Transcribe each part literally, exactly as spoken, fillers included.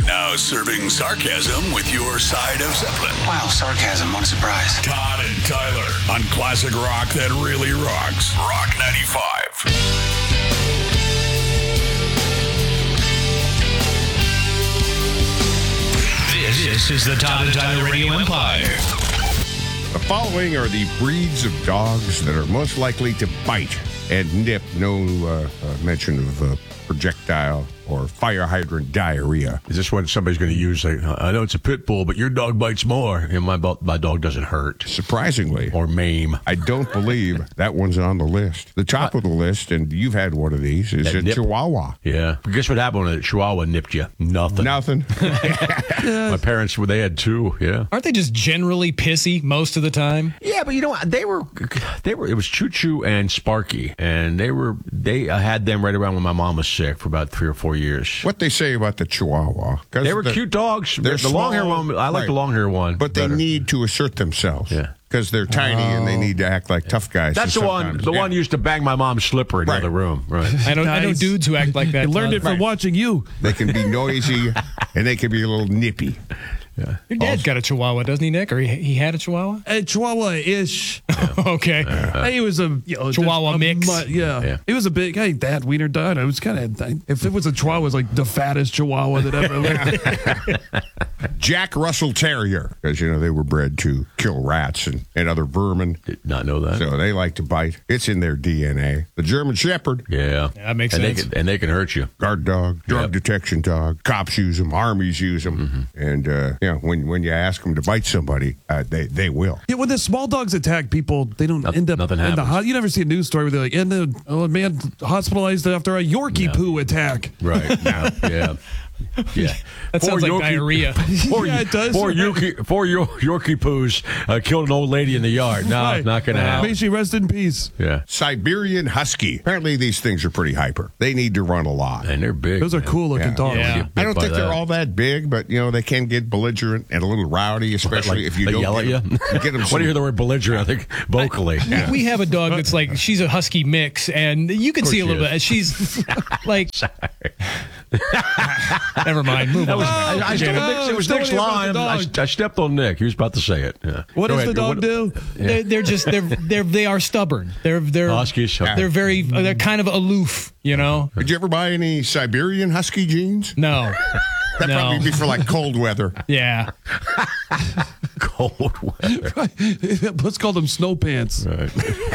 Now serving sarcasm with your side of Zeppelin. Wow, sarcasm. What a surprise. Todd and Tyler on classic rock that really rocks. Rock ninety-five. This is the Todd and Tyler Radio Empire. The following are the breeds of dogs that are most likely to bite and nip. No uh, uh, mention of uh, projectile or fire hydrant diarrhea. Is this what somebody's going to use? Like, I know it's a pit bull, but your dog bites more. And my, my dog doesn't hurt. Surprisingly. Or maim. I don't believe that one's on the list. The top of the list, and you've had one of these, is That a nip. Chihuahua. Yeah. But guess what happened when a Chihuahua nipped you? Nothing. Nothing. My parents, they had two, yeah. Aren't they just generally pissy most of the time? Yeah, but you know what? They were, they were, it was Choo Choo and Sparky. And they were, they I had them right around when my mom was sick for about three or four years. What they say about the Chihuahua. 'Cause They were the- cute dogs. they're The long hair small, one, I like right. the long hair one. But they better. need to assert themselves. Yeah. Because they're tiny and they need to act like tough guys. That's so the one. sometimes- The yeah. one usho used to bang my mom's slipper in Right. the other room. Right. I know, I know Nice. dudes who act like that. You learned Todd. it from watching you. They can be noisy and they can be a little nippy. Yeah. Your dad's got a Chihuahua, doesn't he, Nick? Or he, he had a Chihuahua? A Chihuahua-ish. Okay. He was a you know, Chihuahua just a mix. mu- yeah. Yeah. He was a big. Hey, Dad Wiener died. I was kind of. If it was a Chihuahua, it was like the fattest Chihuahua that ever lived. Jack Russell Terrier, because, you know, they were bred to kill rats and, and other vermin. Did not know that. So they like to bite. It's in their D N A. The German Shepherd, Yeah. Yeah, that makes and sense. They can, and they can hurt you. guard dog, drug Yep. detection dog. Cops use them. Armies use them. And, uh, you know, when, when you ask them to bite somebody, uh, they, they will. Yeah, when the small dogs attack people, they don't Noth- end up nothing in the happens. ho- You never see a news story where they're like, and the oh, a man hospitalized after a Yorkie No. poo attack. Right. Now, yeah. Yeah. That sounds like Yorkie- diarrhea. Four, Yeah, it does. Four Yorkie, four Yor- Yorkie poos uh, killed an old lady in the yard. No, Right. not going to May happen. she rest in peace. Yeah. Siberian Husky. Apparently these things are pretty hyper. They need to run a lot. And they're big. Those are man. cool looking Yeah. dogs. Yeah. Get I bit don't by think they're that. all that big, but, you know, they can get belligerent and a little rowdy, especially Like, if you they don't yell get at you. them, get them When you hear the word belligerent, I think vocally. We- We have a dog that's like, she's a husky mix, and you can Of course see a she little is. bit. She's like, never mind. Move That was, on. I, I Forget stepped it. on Nick's- it was Tell Nick's me about line. the I, dog. I stepped on Nick. He was about to say it. Yeah. What Go does ahead. the dog What- do? They're, they're just they're they're they are stubborn. They're they're Huskies. Okay. they're very they're kind of aloof. You know? Did you ever buy any Siberian Husky jeans? No. That'd No. probably be for like cold weather. Yeah. Cold weather. Let's call them snow pants. Right.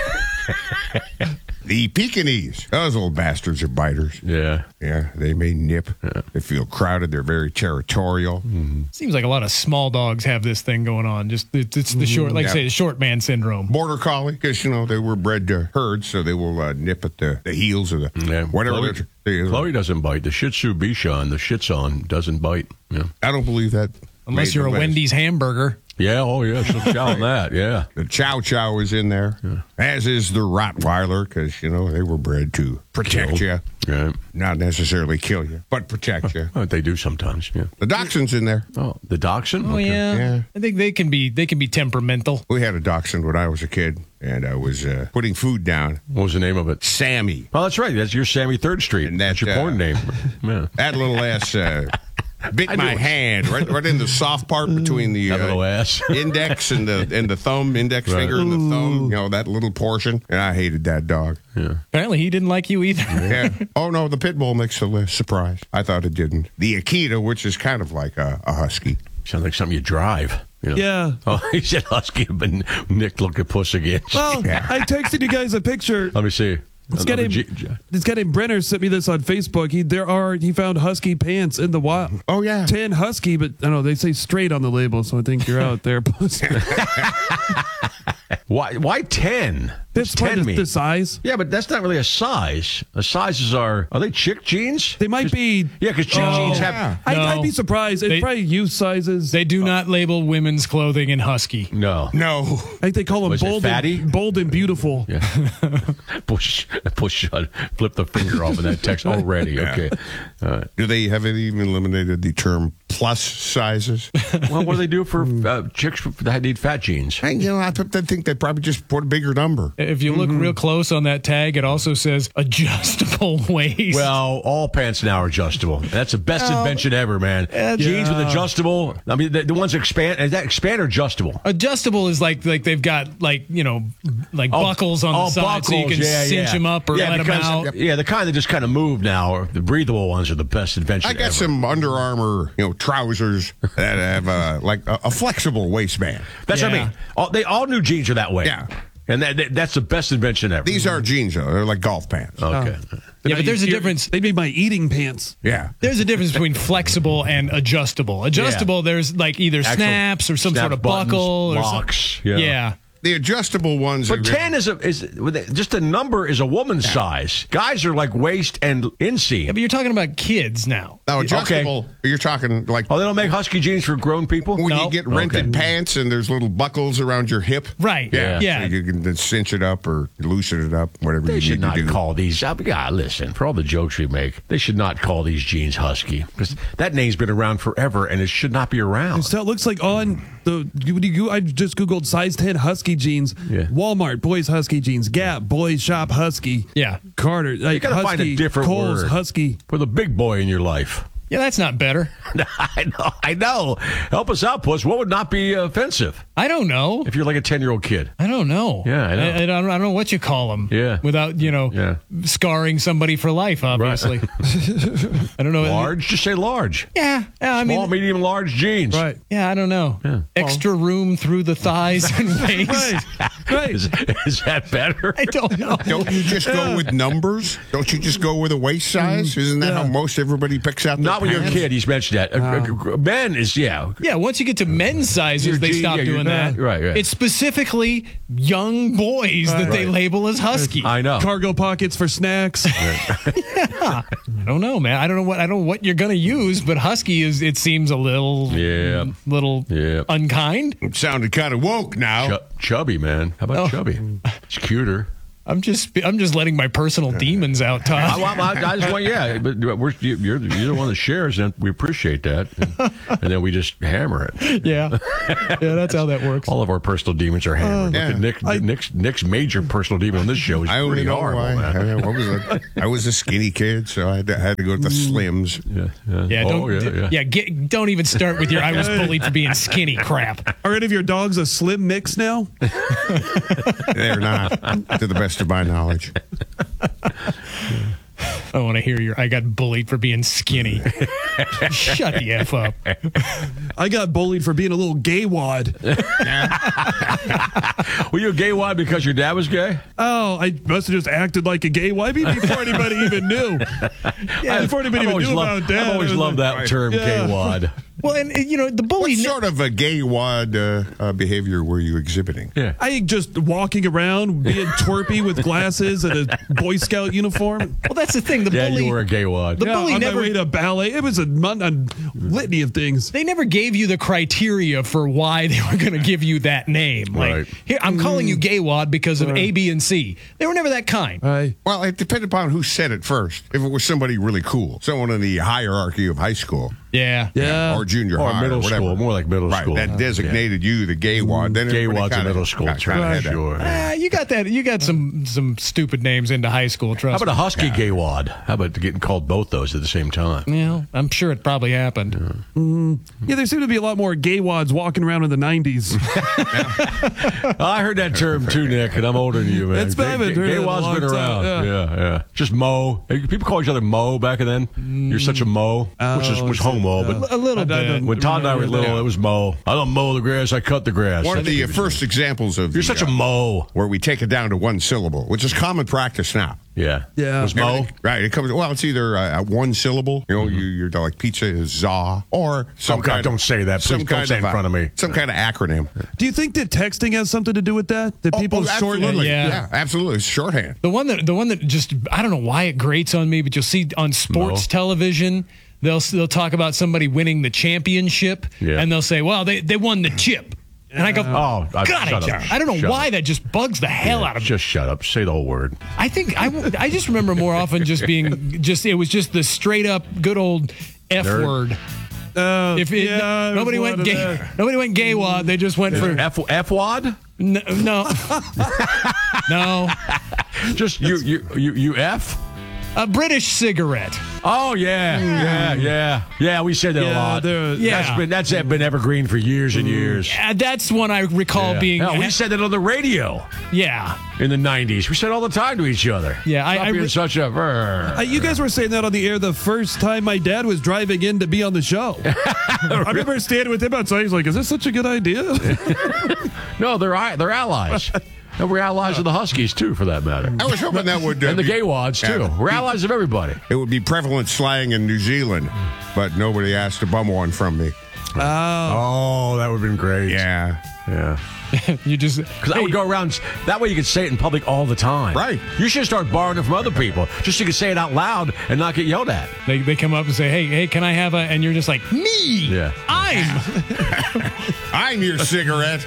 The Pekingese. Those little bastards are biters. Yeah. Yeah, they may nip. They feel crowded. They're very territorial. Seems like a lot of small dogs have this thing going on. Just it's, it's the short, like I Yeah. say, the short man syndrome. Border collie, because, you know, they were bred to herd, so they will uh, nip at the, the heels of the Yeah. whatever. Chloe, they're- they- Chloe doesn't bite. The Shih Tzu Bichon, the Shitson, doesn't bite. Yeah. I don't believe that. Unless made you're the a list. Wendy's hamburger. Yeah. Oh, yeah. She'll chow on that. Yeah. The Chow Chow is in there, as is the Rottweiler, because, you know, they were bred to protect you, Yeah. not necessarily kill you, but protect you. Well, they do sometimes. Yeah. The Dachshund's in there. Oh, the Dachshund? Oh Okay. yeah. Yeah. I think they can be they can be temperamental. We had a Dachshund when I was a kid, and I was uh, putting food down. What was the name of it? Sammy. Oh, that's right. That's your Sammy Third Street. And that's that, your uh, porn name. Yeah. That little ass uh, bit I my knew it. hand right, right in the soft part between the That uh, little ass. index and the and the thumb, index Right. finger and the thumb. You know, that little portion. And I hated that dog. Yeah. Apparently, he didn't like you either. Yeah. Oh no, the pit bull makes the list. Surprise. I thought it didn't. The Akita, which is kind of like a, a husky. Sounds like something you drive. You know? Yeah. Oh, he said husky, but Nick looked at puss again. Well, I texted you guys a picture. Let me see. This guy, Another named, G- this guy named Brenner sent me this on Facebook. He there are he found husky pants in the wild. Oh yeah. Tan husky, but I don't know, they say straight on the label, so I think you're out there. Why? Why ten? That's What's probably ten the, mean? the size. Yeah, but that's not really a size. The sizes are are they chick jeans? They might be. Yeah, because chick Oh. jeans have. Yeah. I'd, No. I'd be surprised. It's They- probably youth sizes. They do not label women's clothing in husky. No. No. I think they call them Was it bold fatty? and, bold and beautiful. Yeah. push, push, uh, flip the finger off in that text already. Okay. All right. Do they have it even eliminated the term plus sizes? Well, what do they do for uh, chicks that need fat jeans? I, you know, I th- I think they probably just put a bigger number. It, if you look real close on that tag, it also says adjustable waist. Well, all pants now are adjustable. That's the best Well, invention ever, man. Jeans with yeah. adjustable. I mean, the, the ones that expand, is that expand or adjustable? adjustable is like like they've got like you know like Oh, buckles on oh, the side so you buckles, can yeah, cinch yeah. them up or yeah, let them because- out. Yeah, the kind that just kind of move now, or the breathable ones are the best invention I got ever. some Under Armour, you know, trousers that have uh, like a, a flexible waistband. That's what I Yeah. mean. All, they all new jeans are that way. Yeah. And that, that that's the best invention ever. These are jeans, though. They're like golf pants. Okay. Yeah, but there's a difference. They made my eating pants. Yeah. There's a difference between flexible and adjustable. Adjustable, Yeah. there's like either Actual snaps or some snap sort of buttons, buckle or locks, something. yeah. yeah. The adjustable ones. But are, ten is a is with it- just a number is a woman's size. Guys are like waist and inseam. Yeah, but you're talking about kids now. Now, adjustable, you're talking like Oh, they don't make husky jeans for grown people? when No. you get rented Okay. pants and there's little buckles around your hip. Right. Yeah. Yeah. So you can then cinch it up or loosen it up, whatever They you should need not to do. call these. Uh, yeah, listen, for all the jokes we make, they should not call these jeans husky because that name's been around forever and it should not be around. So it looks like on the you, you, I just googled size ten husky jeans. Yeah. Walmart boys husky jeans. Gap boys shop husky. Yeah. Carter like You gotta husky. find a different Kohl's word husky. for the big boy in your life. Yeah, that's not better. I know, I know. Help us out, Puss. What would not be offensive I don't know. if you're like a ten-year-old kid? I don't know. Yeah, I know. I, I, don't, I don't know what you call them. Yeah. Without, you know, Yeah. scarring somebody for life, obviously. I don't know. Large? Just say large. Yeah. yeah I Small, mean, medium, large jeans. Right. yeah, I don't know. Yeah. Extra room through the thighs and waist. Right. Right. Is, is that better? I don't know. Don't you just go with numbers? Don't you just go with a waist size? Isn't that how most everybody picks out their Not when you're a pants? kid. He's mentioned that. Uh, uh, men is, yeah. Yeah, once you get to men's sizes, Your they G- stop yeah, your- doing that. right, right. It's specifically young boys that they Right. label as husky. I know. Cargo pockets for snacks. I don't know, man. I don't know what I don't know what you're gonna use, but husky is. It seems a little, Yeah. little Yeah. unkind. It sounded kind of woke now. Ch- chubby, man. How about Oh. chubby? It's cuter. I'm just, I'm just letting my personal demons out, Todd. I, I, I just want, yeah, but we're, you're, you're the one that shares, and we appreciate that. And, and then we just hammer it. yeah, yeah, that's how that works. All of our personal demons are hammered. Yeah. Look at Nick, I- Nick's, Nick's major personal demon on this show is I only pretty know horrible, why. man. I, I was a, I was a skinny kid, so I had to, I had to go with the slims. Yeah, yeah. Yeah, Oh, don't, yeah, yeah. get, don't even start with your "I was bullied for being skinny" crap. Are any of your dogs a slim mix now? They're not, to the best of my knowledge. I want to hear your "I got bullied for being skinny." Shut the f up. I got bullied for being a little gay wad. Were you a gay wad because your dad was gay? Oh, I must have just acted like a gay wad before anybody even knew. Yeah, before anybody I've even always knew loved, about that. I've always It was loved like- that term, Yeah. gay wad. Well, and uh, you know the bully. What ne- sort of a gay wad uh, uh, behavior were you exhibiting? Yeah. I think just walking around, being twerpy with glasses and a Boy Scout uniform. well, that's the thing. The Yeah, bully. you were a gay wad. The Yeah, bully on never. my way to ballet. It was a, mon- a litany of things. They never gave you the criteria for why they were going to give you that name. Like, Right. here, I'm calling you gay wad because of A, B, and C. They were never that kind. I, Well, it depended upon who said it first. If it was somebody really cool, someone in the hierarchy of high school, Yeah. yeah. or junior Or high, middle or whatever. school, more like middle right, school. that designated you the gay wad. Then Gay everybody wads in kinda- middle school. kinda- kinda had that. Sure. Ah, you got that. You got some some stupid names into high school. How Trust about a me. husky gay wad? How about getting called both those at the same time? Yeah, I'm sure it probably happened. yeah, there seemed to be a lot more gay wads walking around in the nineties. I heard that term too, Nick, and I'm older than you, man. It's been- I haven't heard gay it in a wad's long been time, around. yeah. Yeah. yeah, Just Mo. Hey, people call each other Mo back then. You're such a Mo, which is Oh, was is it? homo, but A little I don't- bit. when Todd and I were remember little, that. it was Mo. I don't mow the grass, I cut the grass. One of That's the what uh, he was first examples of You're the, such a uh, Mo. where we take it down to one syllable, which is common practice now. Yeah. Yeah. Was Mo? Everything- Right. It comes. Well, it's either uh, one syllable. You know, you, you're like pizza is za, or some Oh, God, kind. don't say that. Please some don't kind say it in a- front of me. Some kind of acronym. Do you think that texting has something to do with that? That people oh, shorten absolutely. Yeah. Yeah. absolutely. It's shorthand. The one that the one that just I don't know why it grates on me, but you'll see on sports Mo. television. They'll they'll talk about somebody winning the championship, Yeah. and they'll say, "Well, they, they won the chip," and I go, Oh, I- God, I, shut just- up. I don't know Shut why up. that just bugs the hell out of me. Just shut up. Say the whole word. I think I, I just remember more often just being just it was just the straight up good old F Nerd. word. Uh, If it, yeah, nobody there's went one of gay, that. nobody went gay wad. They just went for F F wad? No, no, no. Just you, you, you, you F? A British cigarette. Oh, yeah, yeah, yeah. Yeah, we said that a Yeah, lot. they're- Yeah. That's been, that's been evergreen for years and years. Uh, that's one I recall Yeah. being. Hell, we said that on the radio yeah, in the nineties. We said all the time to each other. Yeah, I- Stop I being re- such a... Uh, you guys were saying that on the air the first time my dad was driving in to be on the show. I remember standing with him outside. He's like, "Is this such a good idea?" No, they're i- they're allies. And we're allies of the Huskies, too, for that matter. I was hoping that would. Uh, And the be- gay wads, too. Yeah. We're allies of everybody. It would be prevalent slang in New Zealand, but nobody asked to bum one from me. Oh, that would have been great. Yeah. Yeah. you just Because I would go around, that way you could say it in public all the time. Right. You should start borrowing it from other people, just so you can say it out loud and not get yelled at. They, they come up and say, hey, hey, can I have a, and you're just like, me, Yeah. I'm. I'm your cigarette.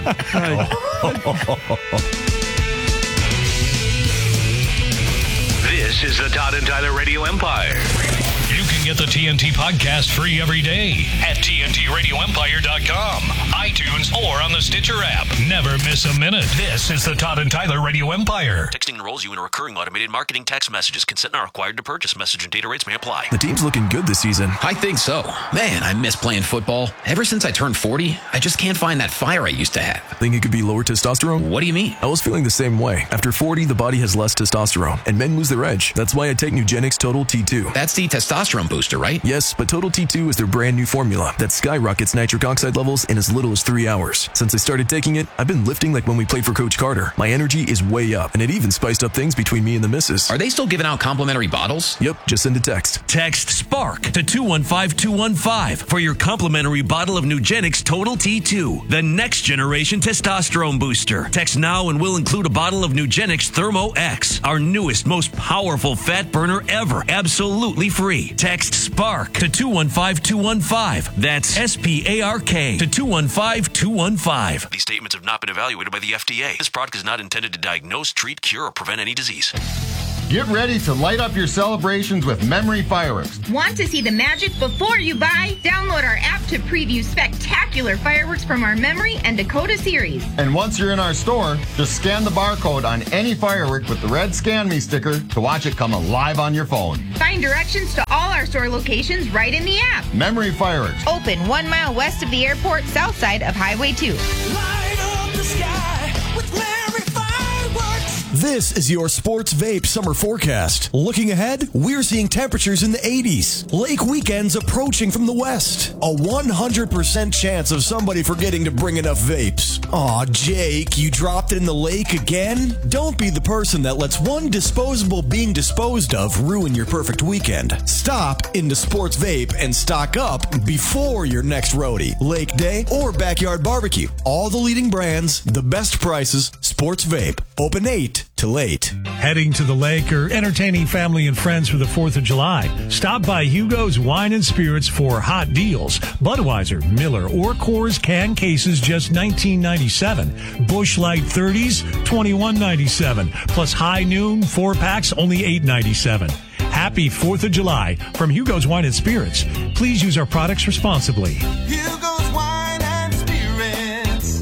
This is the Todd and Tyler Radio Empire. You can get the T N T podcast free every day at T N T radio empire dot com, iTunes, or on the Stitcher app. Never miss a minute. This is the Todd and Tyler Radio Empire. Texting enrolls you in a recurring automated marketing text messages. Consent not required to purchase. Message and data rates may apply. The team's looking good this season. I think so. Man, I miss playing football. Ever since I turned forty, I just can't find that fire I used to have. Think it could be lower testosterone? What do you mean? I was feeling the same way. After forty, the body has less testosterone, and men lose their edge. That's why I take Nugenix Total T two. That's the testosterone booster, right? Yes, but Total T two is their brand new formula that skyrockets nitric oxide levels in as little as three hours. Since I started taking it, I've been lifting like when we played for Coach Carter. My energy is way up, and it even spiced up things between me and the missus. Are they still giving out complimentary bottles? Yep, just send a text. Text SPARK to two one five two one five for your complimentary bottle of Nugenix Total T two, the next generation testosterone booster. Text now and we'll include a bottle of Nugenix Thermo X, our newest, most powerful fat burner ever, absolutely free. Text SPARK to two one five two one five. That's S P A R K to two one five two one five. These statements have not been evaluated by the F D A. This product is not intended to diagnose, treat, cure, or prevent any disease. Get ready to light up your celebrations with Memory Fireworks. Want to see the magic before you buy? Download our app to preview spectacular fireworks from our Memory and Dakota series. And once you're in our store, just scan the barcode on any firework with the red Scan Me sticker to watch it come alive on your phone. Find directions to all our store locations right in the app. Memory Fireworks. Open one mile west of the airport, south side of Highway two. Light up the sky with Memory Fireworks. This is your Sports Vape summer forecast. Looking ahead, we're seeing temperatures in the eighties. Lake weekends approaching from the west. A one hundred percent chance of somebody forgetting to bring enough vapes. Aw, Jake, you dropped it in the lake again? Don't be the person that lets one disposable being disposed of ruin your perfect weekend. Stop into Sports Vape and stock up before your next roadie, lake day, or backyard barbecue. All the leading brands, the best prices, Sports Vape. Open eight till eight. Heading to the lake or entertaining family and friends for the fourth of July? Stop by Hugo's Wine and Spirits for hot deals. Budweiser, Miller, or Coors can cases just nineteen ninety-seven. Busch Light thirties, twenty-one ninety-seven. Plus High Noon four packs, only eight ninety-seven. Happy fourth of July from Hugo's Wine and Spirits. Please use our products responsibly. Hugo's Wine and Spirits.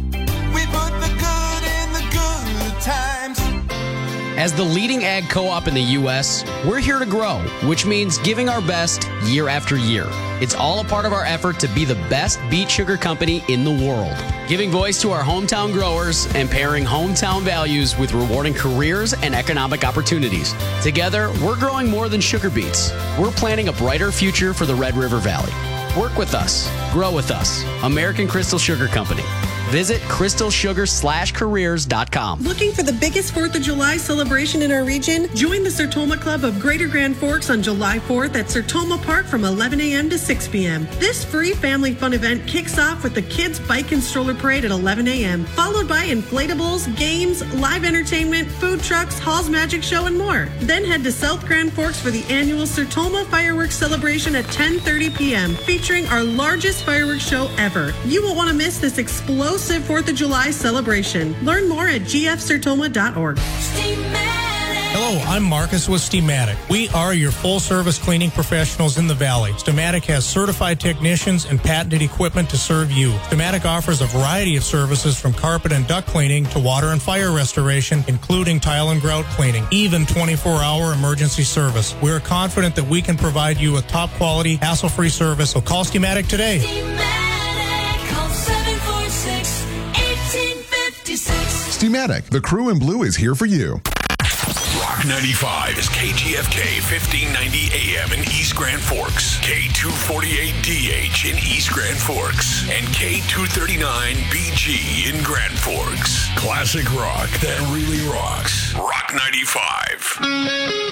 We put the good in the good times. As the leading ag co-op in the U S, we're here to grow, which means giving our best year after year. It's all a part of our effort to be the best beet sugar company in the world. Giving voice to our hometown growers and pairing hometown values with rewarding careers and economic opportunities. Together, we're growing more than sugar beets. We're planning a brighter future for the Red River Valley. Work with us. Grow with us. American Crystal Sugar Company. Visit crystal sugar slash careers dot com. Looking for the biggest fourth of July celebration in our region? Join the Sertoma Club of Greater Grand Forks on July fourth at Sertoma Park from eleven a.m. to six p.m. This free family fun event kicks off with the Kids Bike and Stroller Parade at eleven a.m., followed by inflatables, games, live entertainment, food trucks, Hall's Magic Show, and more. Then head to South Grand Forks for the annual Sertoma Fireworks Celebration at ten thirty p.m., featuring our largest fireworks show ever. You won't want to miss this explosive fourth of July celebration. Learn more at g f sertoma dot org. Steve Madden. Hello, I'm Marcus with Steamatic. We are your full-service cleaning professionals in the Valley. Steamatic has certified technicians and patented equipment to serve you. Steamatic offers a variety of services from carpet and duct cleaning to water and fire restoration, including tile and grout cleaning, even twenty-four hour emergency service. We are confident that we can provide you with top-quality, hassle-free service, so call Steamatic today. Steamatic, call seven four six, one eight five six. Steamatic, the crew in blue is here for you. Rock ninety-five is K G F K fifteen ninety A M in East Grand Forks, K two forty-eight D H in East Grand Forks, and K two thirty-nine B G in Grand Forks. Classic rock that really rocks. Rock ninety-five.